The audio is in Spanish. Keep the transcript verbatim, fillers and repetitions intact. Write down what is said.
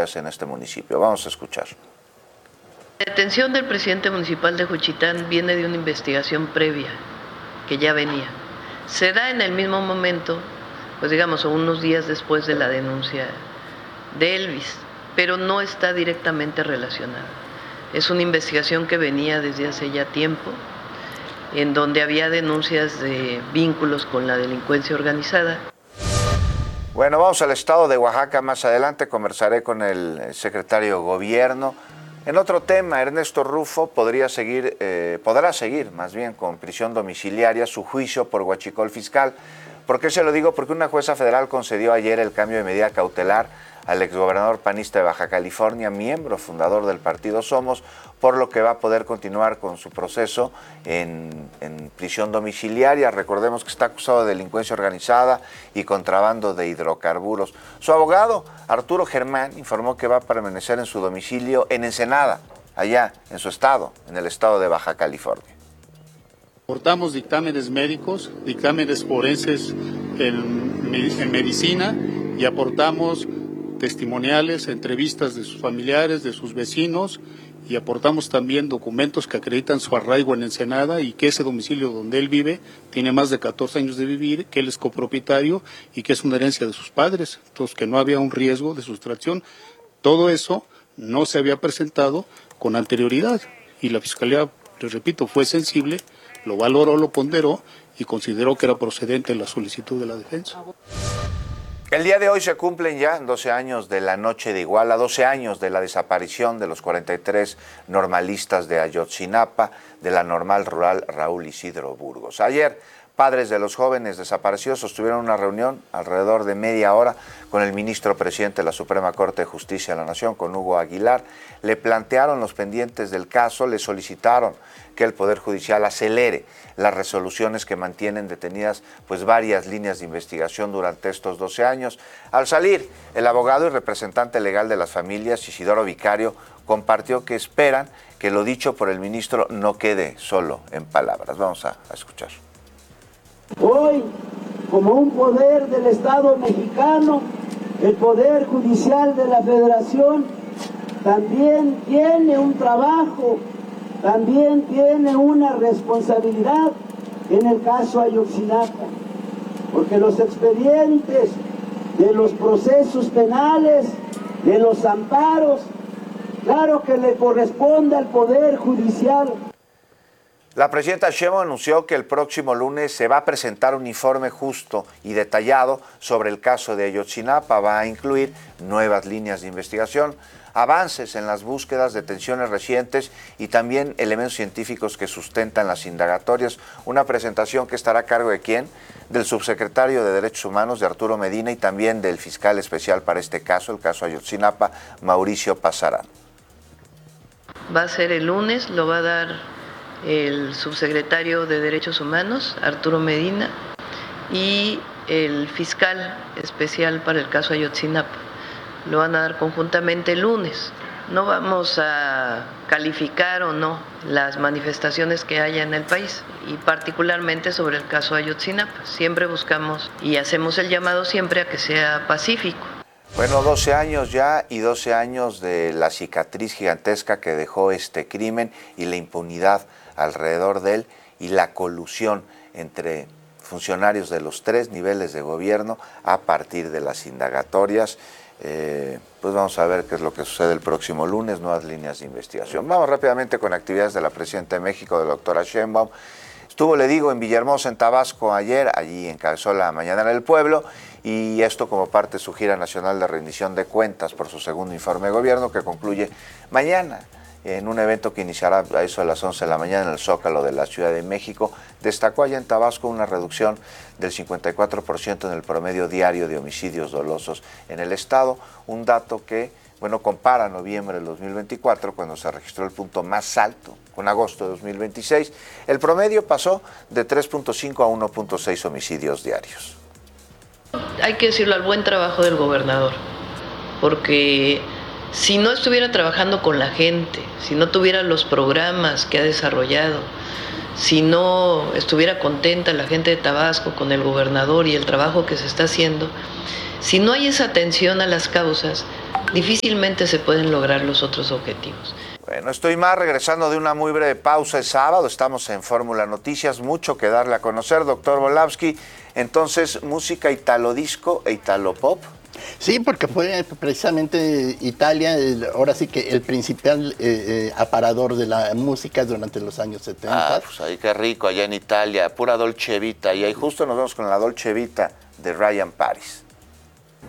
secretarias en este municipio. Vamos a escuchar. La detención del presidente municipal de Juchitán viene de una investigación previa que ya venía. Se da en el mismo momento, pues digamos, unos días después de la denuncia de Elvis, pero no está directamente relacionada. Es una investigación que venía desde hace ya tiempo, en donde había denuncias de vínculos con la delincuencia organizada. Bueno, vamos al estado de Oaxaca más adelante, conversaré con el secretario de Gobierno. En otro tema, Ernesto Rufo podría seguir, eh, podrá seguir más bien con prisión domiciliaria su juicio por huachicol fiscal. ¿Por qué se lo digo? Porque una jueza federal concedió ayer el cambio de medida cautelar al exgobernador panista de Baja California, miembro fundador del partido Somos, por lo que va a poder continuar con su proceso en, en prisión domiciliaria. Recordemos que está acusado de delincuencia organizada y contrabando de hidrocarburos. Su abogado, Arturo Germán, informó que va a permanecer en su domicilio en Ensenada, allá en su estado, en el estado de Baja California. Aportamos dictámenes médicos, dictámenes forenses en, en medicina y aportamos testimoniales, entrevistas de sus familiares, de sus vecinos, y aportamos también documentos que acreditan su arraigo en Ensenada y que ese domicilio donde él vive tiene más de catorce años de vivir, que él es copropietario y que es una herencia de sus padres, entonces que no había un riesgo de sustracción. Todo eso no se había presentado con anterioridad y la Fiscalía, les repito, fue sensible, lo valoró, lo ponderó y consideró que era procedente la solicitud de la defensa. El día de hoy se cumplen ya doce años de la noche de Iguala, doce años de la desaparición de los cuarenta y tres normalistas de Ayotzinapa, de la normal rural Raúl Isidro Burgos. Ayer, padres de los jóvenes desaparecidos sostuvieron una reunión alrededor de media hora con el ministro presidente de la Suprema Corte de Justicia de la Nación, con Hugo Aguilar. Le plantearon los pendientes del caso, le solicitaron que el Poder Judicial acelere las resoluciones que mantienen detenidas pues varias líneas de investigación durante estos doce años. Al salir, el abogado y representante legal de las familias, Isidoro Vicario, compartió que esperan que lo dicho por el ministro no quede solo en palabras. Vamos a, a escuchar. Hoy, como un poder del Estado mexicano, el Poder Judicial de la Federación también tiene un trabajo, también tiene una responsabilidad en el caso Ayotzinapa, porque los expedientes de los procesos penales, de los amparos, claro que le corresponde al Poder Judicial. La presidenta Sheinbaum anunció que el próximo lunes se va a presentar un informe justo y detallado sobre el caso de Ayotzinapa. Va a incluir nuevas líneas de investigación, avances en las búsquedas, detenciones recientes y también elementos científicos que sustentan las indagatorias. Una presentación que estará a cargo de ¿quién? Del subsecretario de Derechos Humanos, de Arturo Medina, y también del fiscal especial para este caso, el caso Ayotzinapa, Mauricio Pasarán. Va a ser el lunes, lo va a dar el subsecretario de Derechos Humanos, Arturo Medina, y el fiscal especial para el caso Ayotzinapa. Lo van a dar conjuntamente el lunes. No vamos a calificar o no las manifestaciones que haya en el país, y particularmente sobre el caso Ayotzinapa. Siempre buscamos y hacemos el llamado siempre a que sea pacífico. Bueno, doce años ya y doce años de la cicatriz gigantesca que dejó este crimen y la impunidad alrededor de él y la colusión entre funcionarios de los tres niveles de gobierno a partir de las indagatorias. Eh, pues vamos a ver qué es lo que sucede el próximo lunes, nuevas líneas de investigación. Vamos rápidamente con actividades de la presidenta de México, de la doctora Sheinbaum. Estuvo, le digo, en Villahermosa, en Tabasco, ayer, allí encabezó la Mañanera del Pueblo, y esto como parte de su gira nacional de rendición de cuentas por su segundo informe de gobierno, que concluye mañana en un evento que iniciará a eso de las once de la mañana en el Zócalo de la Ciudad de México. Destacó allá en Tabasco una reducción del cincuenta y cuatro por ciento en el promedio diario de homicidios dolosos en el estado, un dato que, bueno, compara noviembre del dos mil veinticuatro, cuando se registró el punto más alto, con agosto de dos mil veintiséis. El promedio pasó de tres punto cinco a uno punto seis homicidios diarios. Hay que decirlo al buen trabajo del gobernador, porque si no estuviera trabajando con la gente, si no tuviera los programas que ha desarrollado, si no estuviera contenta la gente de Tabasco con el gobernador y el trabajo que se está haciendo, si no hay esa atención a las causas, difícilmente se pueden lograr los otros objetivos. Bueno, estoy más regresando de una muy breve pausa. Es sábado, estamos en Fórmula Noticias, mucho que darle a conocer, doctor Volavsky. Entonces, música italodisco e italopop. Sí, porque fue precisamente Italia, el, ahora sí que el principal eh, eh, aparador de la música durante los años setenta. Ah, pues ahí qué rico, allá en Italia, pura Dolce Vita. Y ahí justo nos vemos con la Dolce Vita de Ryan Paris.